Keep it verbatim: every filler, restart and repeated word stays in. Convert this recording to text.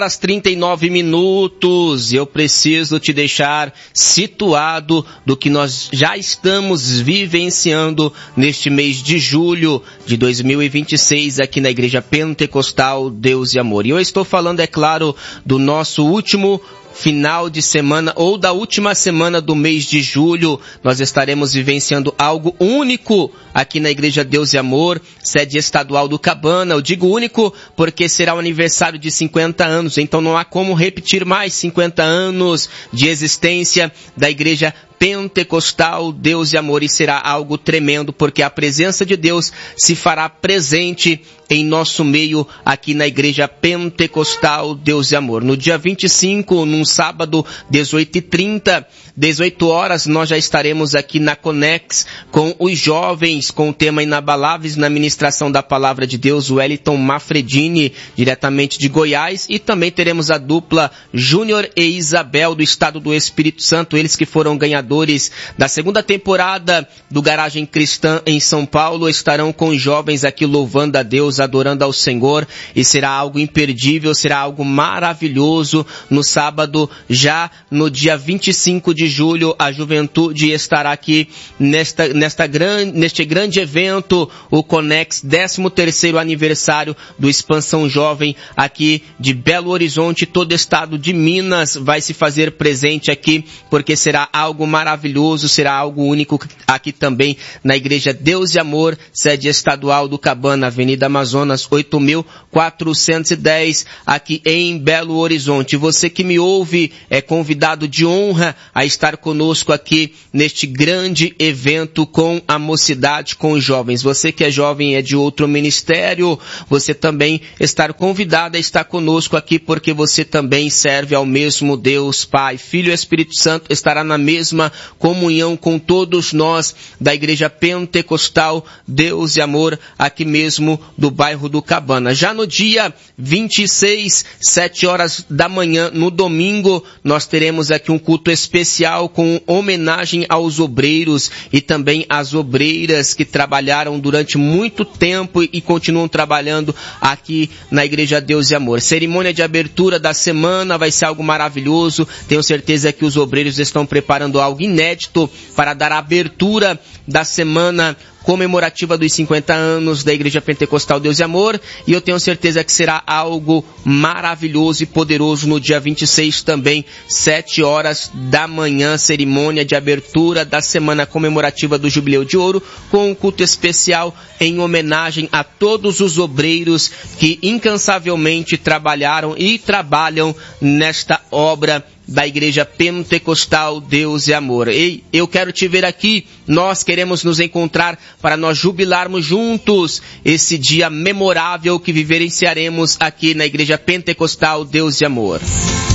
às trinta e nove minutos, eu preciso te deixar situado do que nós já estamos vivenciando neste mês de julho de dois mil e vinte e seis aqui na Igreja Pentecostal Deus e Amor. E eu estou falando, é claro, do nosso último final de semana ou da última semana do mês de julho. Nós estaremos vivenciando algo único aqui na Igreja Deus e Amor, sede estadual do Cabana. Eu digo único porque será o aniversário de cinquenta anos, então não há como repetir mais cinquenta anos de existência da Igreja Pentecostal Deus e Amor, e será algo tremendo porque a presença de Deus se fará presente em nosso meio aqui na Igreja Pentecostal Deus e Amor. No dia vinte e cinco, num sábado, dezoito e trinta, dezoito horas, nós já estaremos aqui na Conex com os jovens, com o tema Inabaláveis na ministração da Palavra de Deus, o Wellington Mafredini, diretamente de Goiás, e também teremos a dupla Júnior e Isabel do estado do Espírito Santo, eles que foram ganhadores da segunda temporada do Garagem Cristã em São Paulo, estarão com os jovens aqui louvando a Deus, adorando ao Senhor, e será algo imperdível, será algo maravilhoso. No sábado, já no dia vinte e cinco de julho, a juventude estará aqui nesta, nesta gran, neste grande evento, o Conex, décimo terceiro aniversário do Expansão Jovem aqui de Belo Horizonte. Todo o estado de Minas vai se fazer presente aqui, porque será algo maravilhoso, será algo único aqui também na Igreja Deus e Amor, sede estadual do Cabana, Avenida Amazonas oito mil quatrocentos e dez, aqui em Belo Horizonte. Você que me ouve é convidado de honra a estar conosco aqui neste grande evento com a mocidade, com os jovens. Você que é jovem e é de outro ministério, você também está convidado a estar conosco aqui, porque você também serve ao mesmo Deus, Pai, Filho e Espírito Santo, estará na mesma comunhão com todos nós da Igreja Pentecostal Deus e Amor, aqui mesmo do bairro do Cabana. Já no dia vinte e seis, sete horas da manhã, no domingo, nós teremos aqui um culto especial com homenagem aos obreiros e também às obreiras que trabalharam durante muito tempo e continuam trabalhando aqui na Igreja Deus e Amor. Cerimônia de abertura da semana vai ser algo maravilhoso. Tenho certeza que os obreiros estão preparando algo inédito para dar a abertura da semana comemorativa dos cinquenta anos da Igreja Pentecostal Deus e Amor, e eu tenho certeza que será algo maravilhoso e poderoso no dia vinte e seis também, sete horas da manhã, cerimônia de abertura da semana comemorativa do Jubileu de Ouro, com um culto especial em homenagem a todos os obreiros que incansavelmente trabalharam e trabalham nesta obra da Igreja Pentecostal Deus e Amor. Ei, eu quero te ver aqui, nós queremos nos encontrar para nós jubilarmos juntos esse dia memorável que vivenciaremos aqui na Igreja Pentecostal Deus e Amor.